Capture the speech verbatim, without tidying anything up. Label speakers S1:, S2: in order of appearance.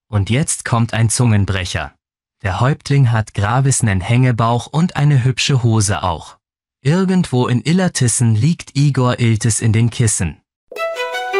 S1: Und jetzt kommt ein Zungenbrecher. Der Häuptling hat Gravis nen Hängebauch und eine hübsche Hose auch. Irgendwo in Illertissen liegt Igor Iltis in den Kissen.